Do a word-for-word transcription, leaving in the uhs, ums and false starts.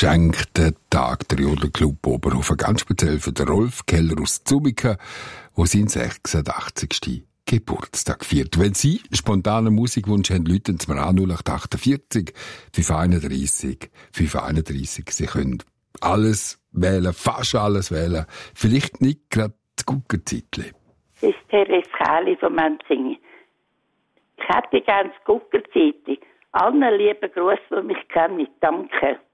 geschenkten Tag, der Jodelclub Oberhofen. Ganz speziell für den Rolf Keller aus Zubiken, der seinen sechsundachtzigsten Geburtstag feiert. Wenn Sie spontanen Musikwunsch haben, rufen Sie mir an null acht achtundvierzig fünf einunddreissig fünf einunddreissig. Sie können alles wählen, fast alles wählen. Vielleicht nicht gerade das Guckerzeitli. Das ist Therese Kähli von Menzingen. Ich hätte ganz Guckerzeitung. Allen lieben Gruß, die mich kennen. Danke.